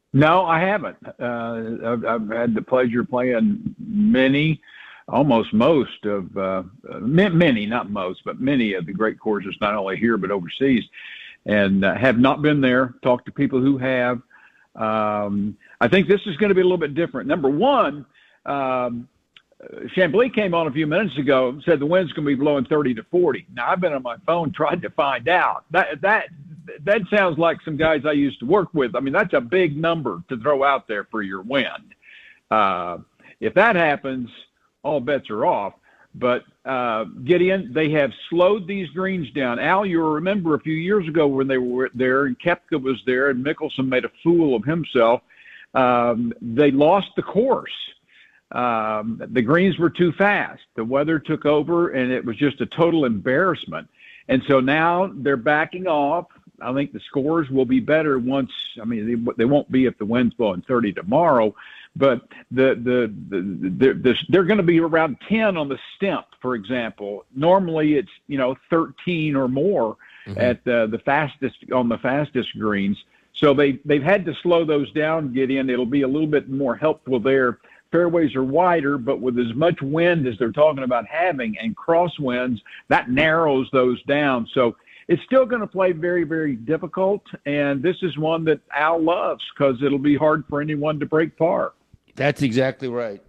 No, I haven't. I've had the pleasure of playing many, almost most of, many, not most, but many of the great courses, not only here but overseas, and have not been there. Talked to people who have. I think this is going to be a little bit different. Number one, um, Chambly came on a few minutes ago and said the wind's going to be blowing 30 to 40. Now, I've been on my phone trying to find out. That sounds like some guys I used to work with. I mean, that's a big number to throw out there for your wind. Uh, if that happens, all bets are off. But Gideon, they have slowed these greens down. Al, you'll remember a few years ago when they were there and Kepka was there and Mickelson made a fool of himself. They lost the course. The greens were too fast. The weather took over, and it was just a total embarrassment. And so now they're backing off. I think the scores will be better once. I mean, they won't be if the wind's blowing 30 tomorrow, but they're going to be around 10 on the stimp, for example. Normally it's 13 or more at the fastest on the fastest greens. So they've had to slow those down, Gideon. It'll be a little bit more helpful there. Fairways are wider, but with as much wind as they're talking about having and crosswinds, that narrows those down. So it's still going to play very, very difficult, and this is one that Al loves because it'll be hard for anyone to break par. That's exactly right.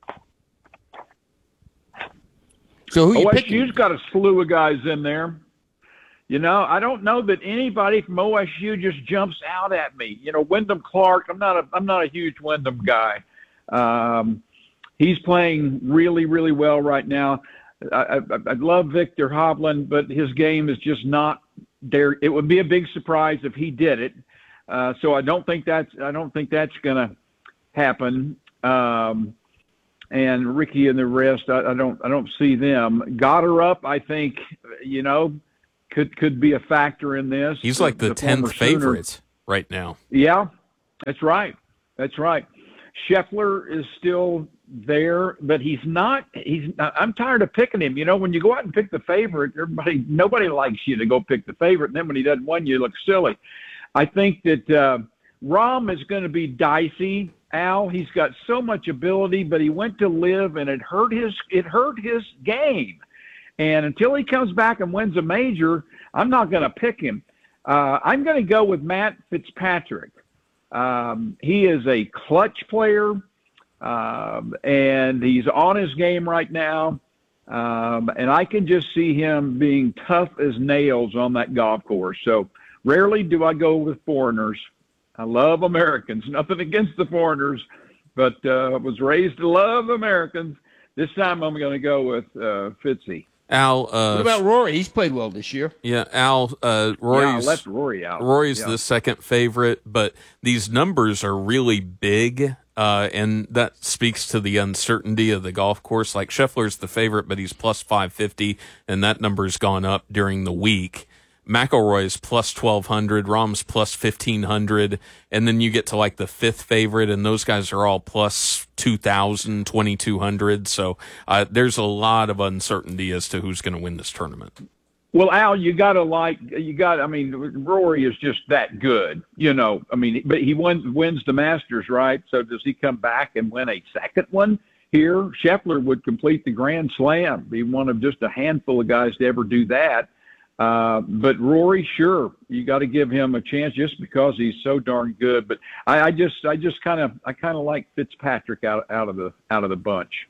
So who you picking? OSU's got a slew of guys in there. I don't know that anybody from OSU just jumps out at me. Wyndham Clark. I'm not a huge Wyndham guy. He's playing really, really well right now. I love Victor Hovland, but his game is just not there. It would be a big surprise if he did it. So I don't think that's going to happen. And Ricky and the rest, I don't see them. Gotterup, I think, could be a factor in this. He's like the 10th favorite right now. Yeah, that's right. Scheffler is still there, but he's not. I'm tired of picking him. When you go out and pick the favorite, nobody likes you to go pick the favorite, and then when he doesn't win, you look silly. I think that Rahm is going to be dicey. Al, he's got so much ability, but he went to live, and it hurt his game. And until he comes back and wins a major, I'm not going to pick him. I'm going to go with Matt Fitzpatrick. He is a clutch player, and he's on his game right now. And I can just see him being tough as nails on that golf course. So rarely do I go with foreigners. I love Americans. Nothing against the foreigners, but was raised to love Americans. This time I'm going to go with Fitzy. Al, what about Rory? He's played well this year. Yeah, Al, I left Rory out. Rory's the second favorite, but these numbers are really big, and that speaks to the uncertainty of the golf course. Like Scheffler's the favorite, but he's plus 550, and that number's gone up during the week. McIlroy's plus 1,200, Rahm's plus 1,500, and then you get to like the fifth favorite, and those guys are all plus 2,000, 2,200. So there's a lot of uncertainty as to who's going to win this tournament. Well, Al, Rory is just that good, but he wins the Masters, right? So does he come back and win a second one here? Scheffler would complete the Grand Slam, be one of just a handful of guys to ever do that. But Rory, sure, you got to give him a chance just because he's so darn good. But I kind of like Fitzpatrick out of the bunch.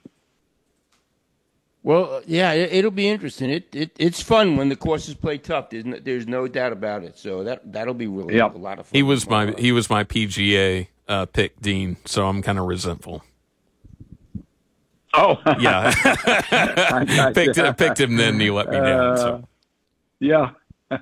Well, yeah, it'll be interesting. It's fun when the courses play tough. There's no doubt about it. So that'll be really a lot of fun. He was my PGA pick, Dean. So I'm kind of resentful. Oh, yeah, picked him then. And he let me down. So. Yeah.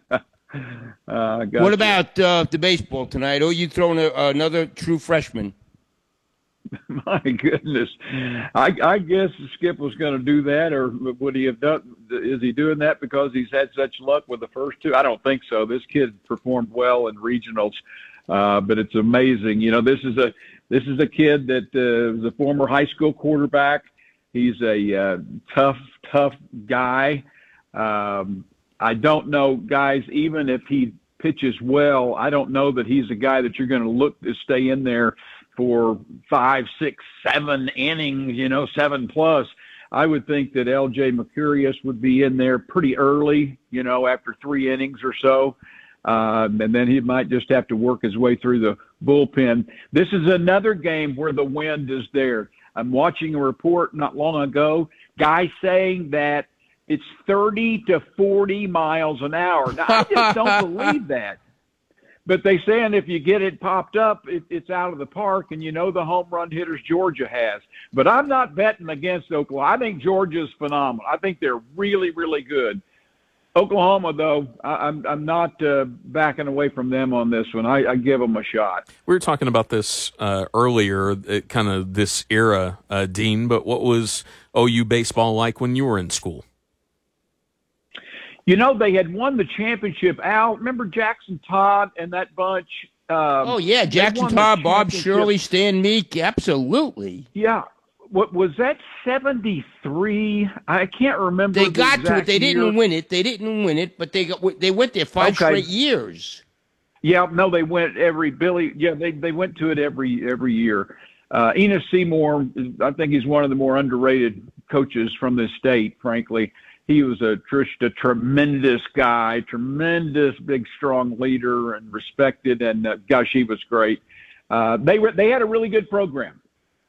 What about the baseball tonight? Oh, you throwing another true freshman? My goodness. I guess Skip was going to do that, or would he have done? Is he doing that because he's had such luck with the first two? I don't think so. This kid performed well in regionals, but it's amazing. This is a kid that was a former high school quarterback. He's a tough guy. I don't know, guys, even if he pitches well, I don't know that he's a guy that you're going to look to stay in there for 5, 6, 7 innings, 7+. I would think that L.J. Mercurius would be in there pretty early, after 3 innings or so. And then he might just have to work his way through the bullpen. This is another game where the wind is there. I'm watching a report not long ago, guy saying that it's 30 to 40 miles an hour. Now, I just don't believe that. But they saying if you get it popped up, it's out of the park, and the home run hitters Georgia has. But I'm not betting against Oklahoma. I think Georgia's phenomenal. I think they're really, really good. Oklahoma, though, I'm not backing away from them on this one. I give them a shot. We were talking about this earlier, kind of this era, Dean, but what was OU baseball like when you were in school? They had won the championship. Al, remember Jackson Todd and that bunch? Jackson Todd, Bob Shirley, Stan Meek, absolutely. Yeah. What was that, 73? I can't remember. They got to it. They year. didn't win it, but they went there 5 straight years. Yeah, no, they went they went to it every year. Enos Seymour, I think he's one of the more underrated coaches from this state, frankly. He was a tremendous guy, tremendous big, strong leader and respected, and gosh, he was great. They had a really good program.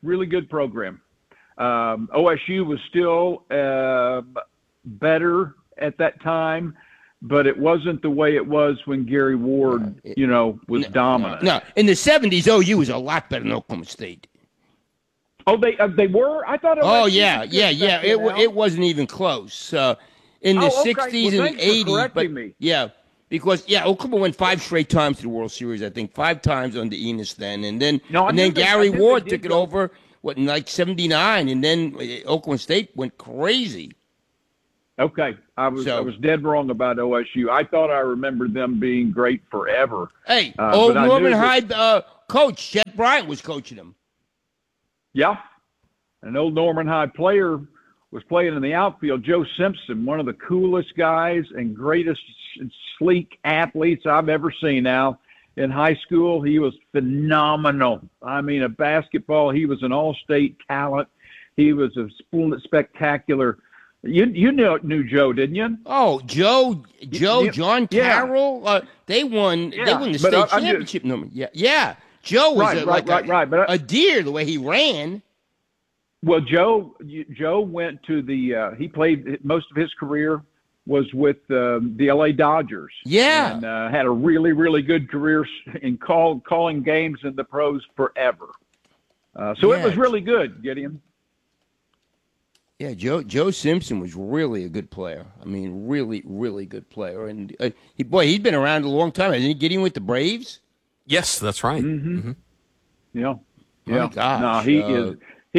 OSU was still better at that time, but it wasn't the way it was when Gary Ward, was dominant. No, in the 70s, OU was a lot better than Oklahoma State. Oh, they were? I thought. Oh, yeah. It wasn't even close. In the 60s and 80s, but me. Yeah, because Oklahoma went 5 straight times to the World Series. I think 5 times under Enos then, and then Gary Ward took it over. In like 79, and then Oklahoma State went crazy. Okay, I was dead wrong about OSU. I thought I remembered them being great forever. Hey, Norman Hyde coach Chet Bryant was coaching them. Yeah, an old Norman Hyde player was playing in the outfield. Joe Simpson, one of the coolest guys and greatest sleek athletes I've ever seen. Now, in high school, he was phenomenal. I mean, a basketball, he was an all-state talent. He was a spectacular. You knew Joe, didn't you? Oh, Joe, John Carroll. They won the state championship. Yeah. Joe was a deer the way he ran. Well, Joe went to he played most of his career was with the LA Dodgers. Yeah. And had a really, really good career in calling games in the pros forever. It was really good, Gideon. Yeah, Joe Simpson was really a good player. I mean, really, really good player. And he's been around a long time. Hasn't he getting with the Braves? Yes, that's right. Mm-hmm. Yeah. My gosh. No, he is.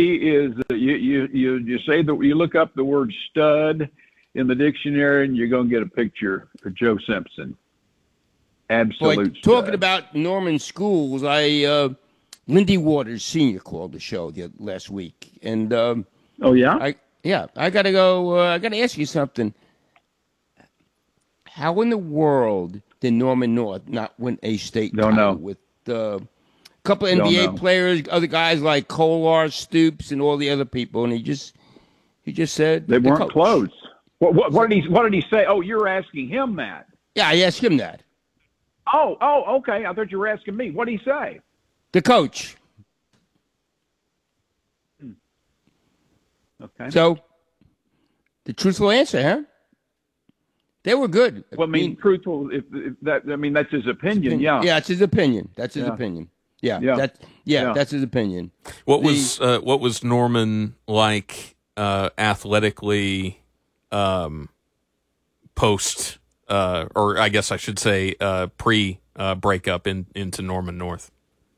You say that you look up the word stud in the dictionary, and you're going to get a picture of Joe Simpson. Absolute stud. Talking about Norman schools, Lindy Waters Sr. called the show last week, and oh yeah, I gotta go. I gotta ask you something. How in the world did Norman North not win a state title with a couple of NBA players, other guys like Kolar, Stoops, and all the other people, and he just said they weren't close. What did he say? Oh, you're asking him that. Yeah, I asked him that. Oh, okay. I thought you were asking me. What did he say? The coach. Okay. So, the truthful answer, huh? They were good. Well, truthful. If that, that's his opinion. Yeah. Yeah, it's his opinion. That's his opinion. Yeah. That's his opinion. What was Norman like athletically? Post, or I guess I should say pre breakup into Norman North.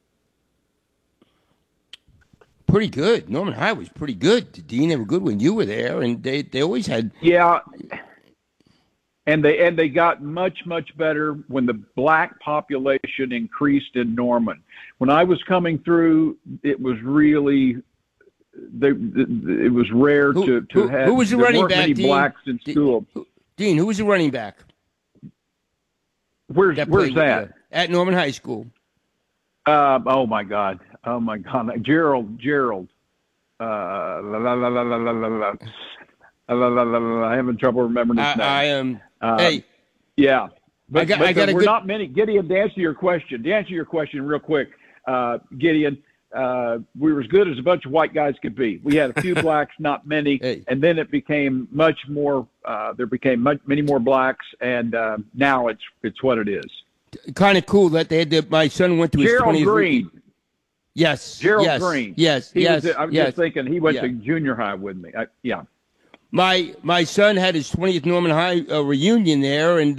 Pretty good. Norman High was pretty good. Dean, they were good when you were there, and they always had. Yeah, and they got much better when the black population increased in Norman. When I was coming through, it was really. It was rare to have. Who was the running back? Many Dean? blacks in school. Dean, who was the running back? Where's that? At Norman High School. Oh my God. Gerald. I'm having trouble remembering his name. I am. Hey. Yeah. But we're not many. Gideon, to answer your question real quick, Gideon, we were as good as a bunch of white guys could be. We had a few blacks, not many, and then it became much more. There became many more blacks, and now it's what it is. Kind of cool that they had my son went to his Gerald 20th. Green. Yes. Gerald Green. Yes. I was just thinking he went to junior high with me. Yeah. My son had his 20th Norman High reunion there, and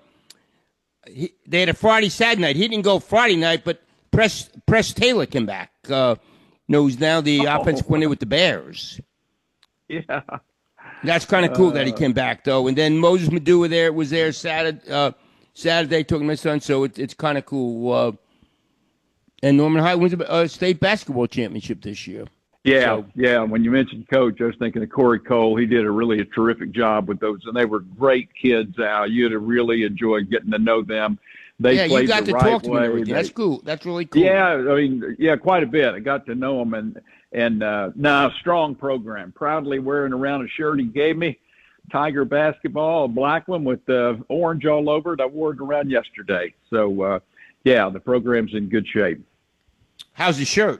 they had a Friday, Saturday night. He didn't go Friday night, but Press Taylor came back. Who's now the offensive coordinator with the Bears. Yeah. That's kind of cool that he came back, though. And then Moses Madua was there Saturday, took my son, so it's kind of cool. And Norman High wins a state basketball championship this year. Yeah, yeah. When you mentioned coach, I was thinking of Corey Cole. He did a terrific job with those, and they were great kids, Al. You'd have really enjoyed getting to know them. They played you got the to right talk to way. them. That's cool. That's really cool. Yeah, quite a bit. I got to know them, and now strong program. Proudly wearing around a shirt he gave me, Tiger basketball, a black one with orange all over it. I wore it around yesterday. So, the program's in good shape. How's the shirt?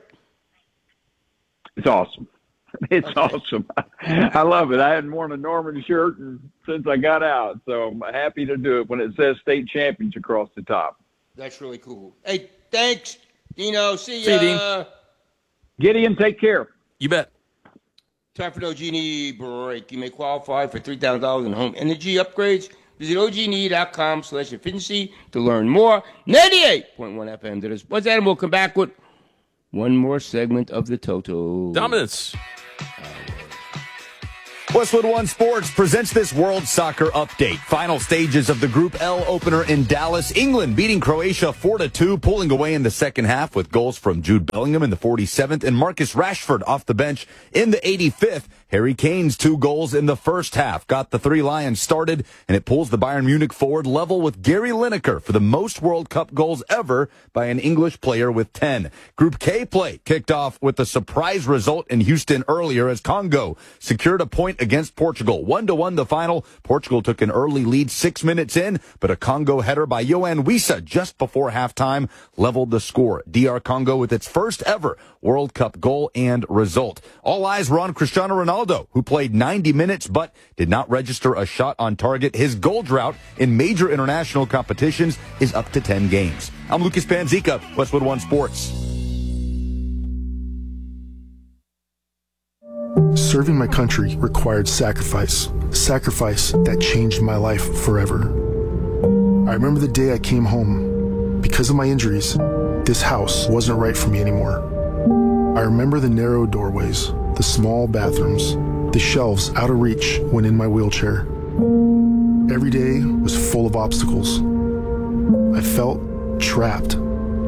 It's awesome. It's awesome. I love it. I hadn't worn a Norman shirt since I got out, so I'm happy to do it when it says state champions across the top. That's really cool. Hey, thanks, Dino. See ya. Dean. Gideon, take care. You bet. Time for the OG&E break. You may qualify for $3,000 in home energy upgrades. Visit OG&E.com/efficiency to learn more. 98.1 FM to the Sports Adam. We'll come back with one more segment of the Toto. Dominance. Westwood One Sports presents this World Soccer Update. Final stages of the Group L opener in Dallas. England beating Croatia 4-2, pulling away in the second half with goals from Jude Bellingham in the 47th and Marcus Rashford off the bench in the 85th. Harry Kane's 2 goals in the first half got the Three Lions started, and it pulls the Bayern Munich forward level with Gary Lineker for the most World Cup goals ever by an English player with 10. Group K play kicked off with a surprise result in Houston earlier as Congo secured a point against Portugal. 1-1 the final. Portugal took an early lead 6 minutes in, but a Congo header by Yohan Wissa just before halftime leveled the score. DR Congo with its first ever World Cup goal and result. All eyes were on Cristiano Ronaldo, who played 90 minutes but did not register a shot on target. His goal drought in major international competitions is up to 10 games. I'm Lucas Panzica, Westwood One Sports. Serving my country required sacrifice that changed my life forever. I remember the day I came home. Because of my injuries, this house wasn't right for me anymore. I remember the narrow doorways, the small bathrooms, the shelves out of reach when in my wheelchair. Every day was full of obstacles. I felt trapped.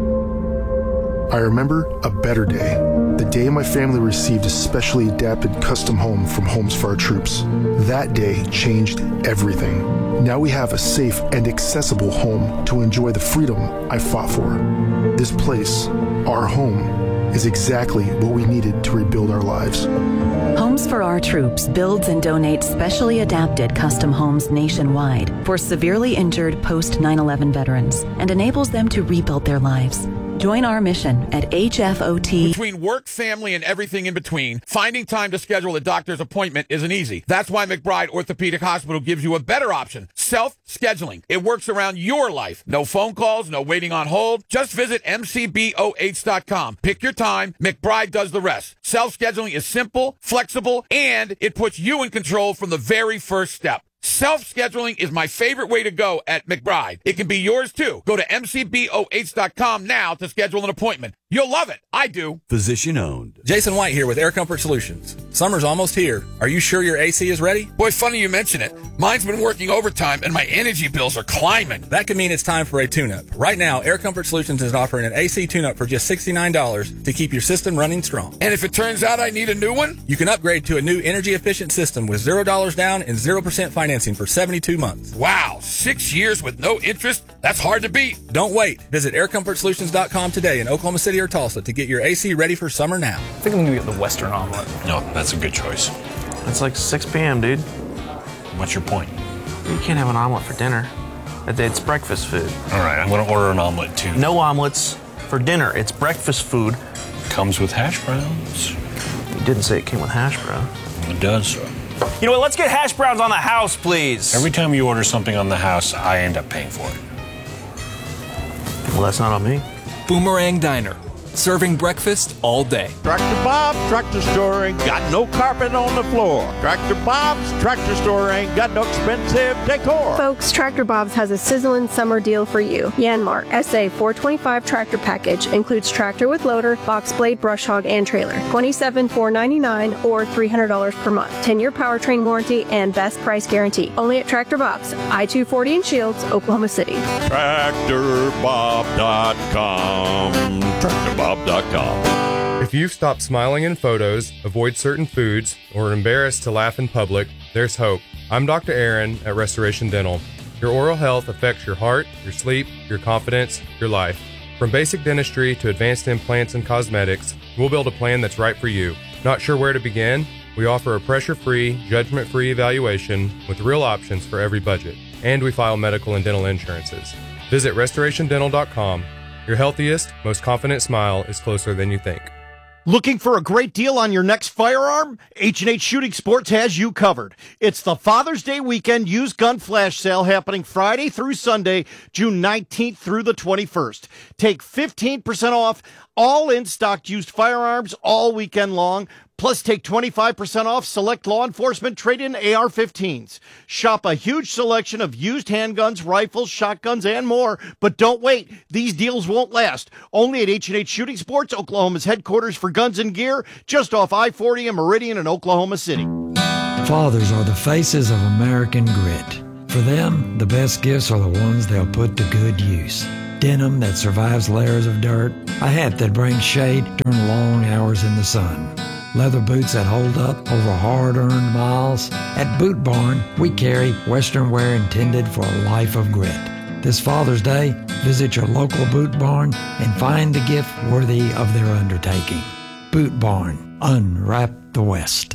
I remember a better day, the day my family received a specially adapted custom home from Homes for Our Troops. That day changed everything. Now we have a safe and accessible home to enjoy the freedom I fought for. This place, our home, is exactly what we needed to rebuild our lives. Homes for Our Troops builds and donates specially adapted custom homes nationwide for severely injured post-9/11 veterans and enables them to rebuild their lives. Join our mission at HFOT. Between work, family, and everything in between, finding time to schedule a doctor's appointment isn't easy. That's why McBride Orthopedic Hospital gives you a better option, self-scheduling. It works around your life. No phone calls, no waiting on hold. Just visit mcboh.com. Pick your time. McBride does the rest. Self-scheduling is simple, flexible, and it puts you in control from the very first step. Self-scheduling is my favorite way to go at McBride. It can be yours, too. Go to mcboh.com now to schedule an appointment. You'll love it. I do. Physician owned. Jason White here with Air Comfort Solutions. Summer's almost here. Are you sure your AC is ready? Boy, funny you mention it. Mine's been working overtime and my energy bills are climbing. That could mean it's time for a tune-up. Right now, Air Comfort Solutions is offering an AC tune-up for just $69 to keep your system running strong. And if it turns out I need a new one? You can upgrade to a new energy-efficient system with $0 down and 0% financing for 72 months. Wow, 6 years with no interest? That's hard to beat. Don't wait. Visit aircomfortsolutions.com today in Oklahoma City or Tulsa to get your AC ready for summer now. I think I'm going to get the Western omelet. No, that's a good choice. It's like 6 p.m., dude. What's your point? You can't have an omelet for dinner. It's breakfast food. All right, I'm going to order an omelet, too. No omelets for dinner. It's breakfast food. Comes with hash browns. You didn't say it came with hash brown. It does. You know what? Let's get hash browns on the house, please. Every time you order something on the house, I end up paying for it. Well, that's not on me. Boomerang Diner. Serving breakfast all day. Tractor Bob's Tractor Store ain't got no carpet on the floor. Tractor Bob's Tractor Store ain't got no expensive decor. Folks, Tractor Bob's has a sizzling summer deal for you. Yanmar SA 425 tractor package includes tractor with loader, box blade, brush hog, and trailer. $27,499 or $300 per month. 10-year powertrain warranty and best price guarantee. Only at Tractor Bob's, I-240 in Shields, Oklahoma City. TractorBob.com. TractorBob.com. If you've stopped smiling in photos, avoid certain foods, or are embarrassed to laugh in public, there's hope. I'm Dr. Aaron at Restoration Dental. Your oral health affects your heart, your sleep, your confidence, your life. From basic dentistry to advanced implants and cosmetics, we'll build a plan that's right for you. Not sure where to begin? We offer a pressure-free, judgment-free evaluation with real options for every budget. And we file medical and dental insurances. Visit restorationdental.com. Your healthiest, most confident smile is closer than you think. Looking for a great deal on your next firearm? H&H Shooting Sports has you covered. It's the Father's Day weekend used gun flash sale happening Friday through Sunday, June 19th through the 21st. Take 15% off all in-stock used firearms all weekend long. Plus, take 25% off select law enforcement trade-in AR-15s. Shop a huge selection of used handguns, rifles, shotguns, and more. But don't wait. These deals won't last. Only at H&H Shooting Sports, Oklahoma's headquarters for guns and gear, just off I-40 and Meridian in Oklahoma City. Fathers are the faces of American grit. For them, the best gifts are the ones they'll put to good use. Denim that survives layers of dirt, a hat that brings shade during long hours in the sun. Leather boots that hold up over hard-earned miles. At Boot Barn, we carry Western wear intended for a life of grit. This Father's Day, visit your local Boot Barn and find the gift worthy of their undertaking. Boot Barn, unwrap the West.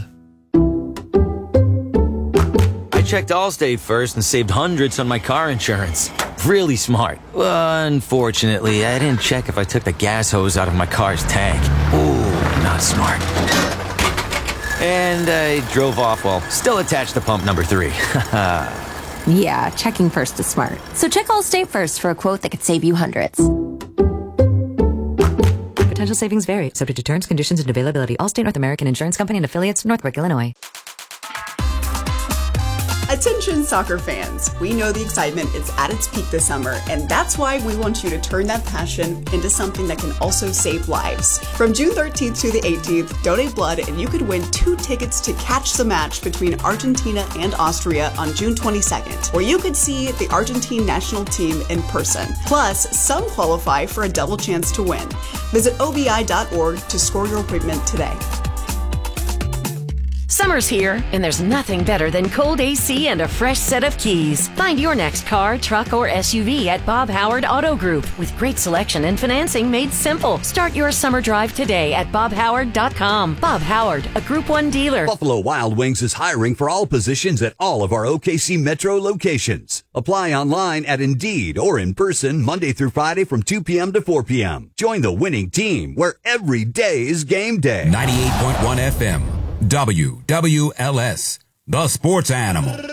I checked Allstate first and saved hundreds on my car insurance. Really smart. Unfortunately, I didn't check if I took the gas hose out of my car's tank. Ooh, not smart. And I drove off while still attached to pump number 3. Yeah, checking first is smart. So check Allstate first for a quote that could save you hundreds. Potential savings vary, subject to terms, conditions, and availability. Allstate North American Insurance Company and affiliates, Northbrook, Illinois. Attention soccer fans, we know the excitement is at its peak this summer, and that's why we want you to turn that passion into something that can also save lives. From June 13th to the 18th, donate blood and you could win 2 tickets to catch the match between Argentina and Austria on June 22nd, where you could see the Argentine national team in person. Plus, some qualify for a double chance to win. Visit obi.org to score your appointment today. Summer's here, and there's nothing better than cold AC and a fresh set of keys. Find your next car, truck, or SUV at Bob Howard Auto Group with great selection and financing made simple. Start your summer drive today at bobhoward.com. Bob Howard, a Group 1 dealer. Buffalo Wild Wings is hiring for all positions at all of our OKC Metro locations. Apply online at Indeed or in person Monday through Friday from 2 p.m. to 4 p.m. Join the winning team where every day is game day. 98.1 FM. WWLS, the sports animal.